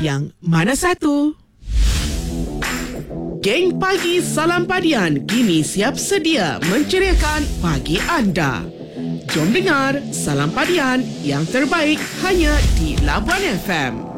yang mana satu? Geng Pagi Salam Padian kini siap sedia menceriakan pagi anda. Jom dengar Salam Padian yang terbaik hanya di Labuan FM.